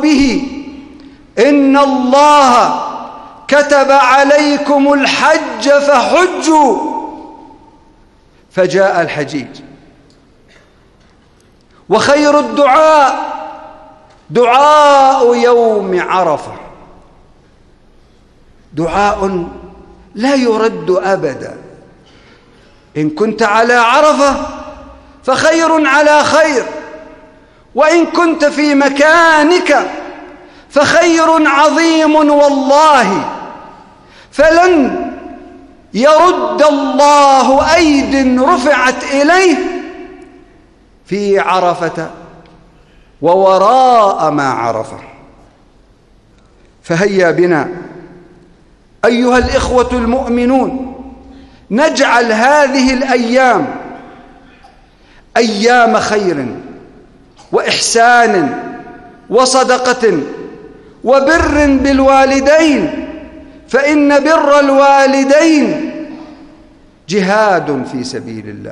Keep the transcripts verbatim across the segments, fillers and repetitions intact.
به: إن الله كتب عليكم الحج فحجوا. فجاء الحجيج. وخير الدعاء دعاء يوم عرفة، دعاء لا يرد أبدا. إن كنت على عرفة فخير على خير، وإن كنت في مكانك فخير عظيم والله. فلن يرد الله أيد رفعت إليه في عرفة ووراء ما عرفه. فهيا بنا أيها الإخوة المؤمنون نجعل هذه الأيام أيام خير وإحسان وصدقة وبر بالوالدين، فإن بر الوالدين جهاد في سبيل الله،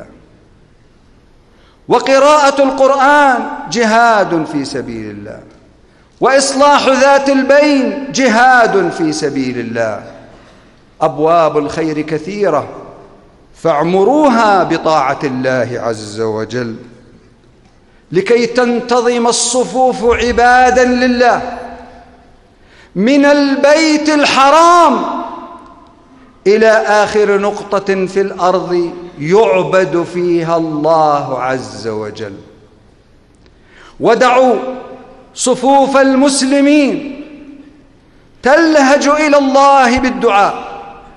وقراءة القرآن جهاد في سبيل الله، وإصلاح ذات البين جهاد في سبيل الله. أبواب الخير كثيرة فاعمروها بطاعة الله عز وجل لكي تنتظم الصفوف عبادا لله من البيت الحرام إلى آخر نقطة في الأرض يعبد فيها الله عز وجل. ودعوا صفوف المسلمين تلهج إلى الله بالدعاء،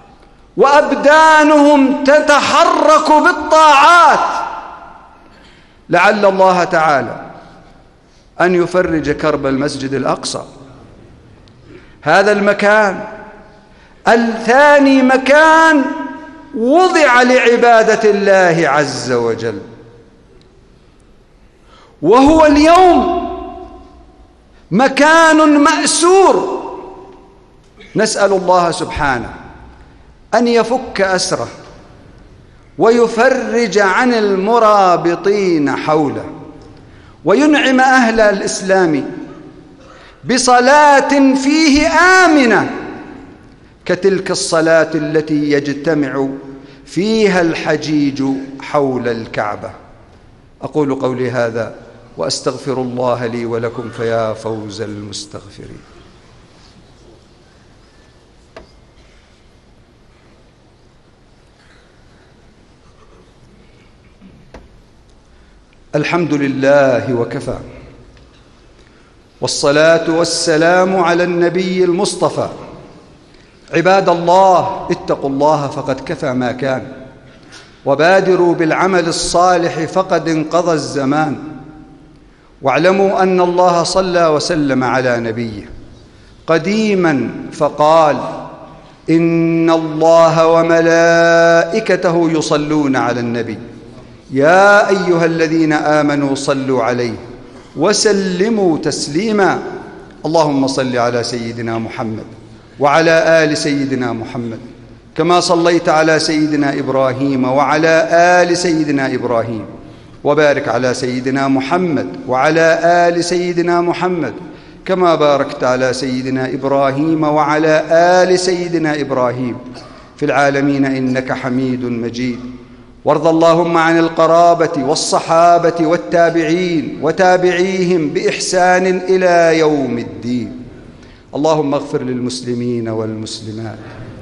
وأبدانهم تتحرك بالطاعات، لعل الله تعالى أن يفرج كرب المسجد الأقصى. هذا المكان الثاني مكان وضع لعبادة الله عز وجل، وهو اليوم مكان مأسور. نسأل الله سبحانه أن يفك أسره ويفرج عن المرابطين حوله، وينعم أهل الإسلام بصلاة فيه آمنة كتلك الصلاة التي يجتمع فيها الحجيج حول الكعبة. أقول قولي هذا وأستغفر الله لي ولكم، فيا فوز المستغفرين. الحمد لله وكفى، والصلاة والسلام على النبي المصطفى. عباد الله، اتقوا الله فقد كفى ما كان، وبادروا بالعمل الصالح فقد انقضى الزمان. واعلموا أن الله صلى وسلم على نبيه قديما فقال: إن الله وملائكته يصلون على النبي يا أيها الذين آمنوا صلوا عليه وسلموا تسليما. اللهم صل على سيدنا محمد وعلى آل سيدنا محمد كما صليت على سيدنا إبراهيم وعلى آل سيدنا إبراهيم، وبارك على سيدنا محمد وعلى آل سيدنا محمد كما باركت على سيدنا إبراهيم وعلى آل سيدنا إبراهيم في العالمين إنك حميد مجيد. وارض اللهم عن القرابة والصحابة والتابعين وتابعيهم بإحسان إلى يوم الدين. اللهم اغفر للمسلمين والمسلمات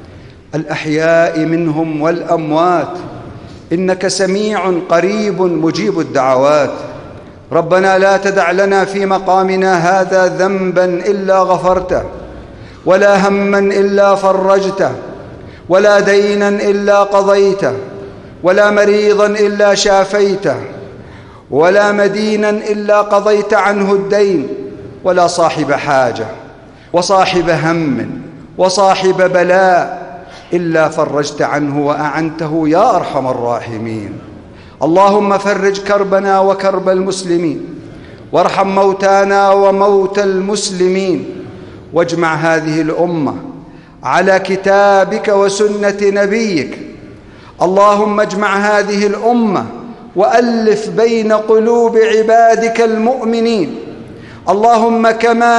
الأحياء منهم والأموات، إنك سميع قريب مجيب الدعوات. ربنا لا تدع لنا في مقامنا هذا ذنبا إلا غفرته، ولا هما إلا فرجته، ولا دينا إلا قضيته، ولا مريضا إلا شافيته، ولا مدينا إلا قضيت عنه الدين، ولا صاحب حاجة وصاحب هم وصاحب بلاء إلا فرجت عنه وأعنته يا أرحم الراحمين. اللهم فرج كربنا وكرب المسلمين، وارحم موتانا وموتى المسلمين، واجمع هذه الأمة على كتابك وسنة نبيك. اللهم اجمع هذه الأمة وألف بين قلوب عبادك المؤمنين. اللهم كما